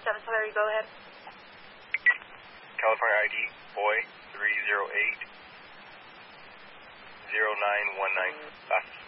7 Larry, go ahead. California ID, boy, 308-0919, fastest